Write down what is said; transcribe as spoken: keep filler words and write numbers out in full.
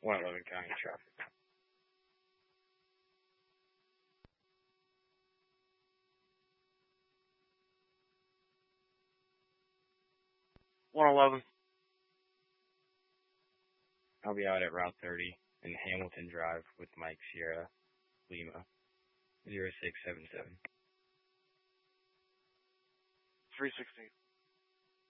one eleven County traffic. one eleven. I'll be out at Route thirty in Hamilton Drive with Mike Sierra Lima zero six seven seven. three sixteen.